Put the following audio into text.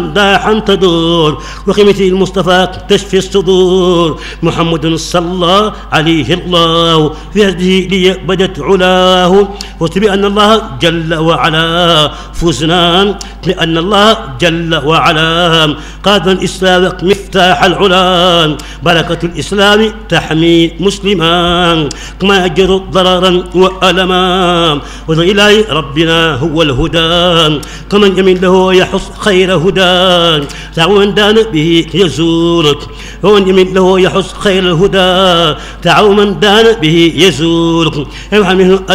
أمداحا تدور وخيمة المصطفى تشفي الصدور محمد صلى عليه الله في هذه لي بدت علاه وقلت بأن الله جل وعلا فزنا لأن الله جل وعلا قاد الإسلام مفتاح العلا بركة الإسلام تحمي مسلما كما يجر ضررا وألما وإلهي ربنا هو الهدى كمن يمن له يحص خير هدى تعاون دان به يزورك ومن يمن له يحص خير الهدى تعاون من دان به يزورك منه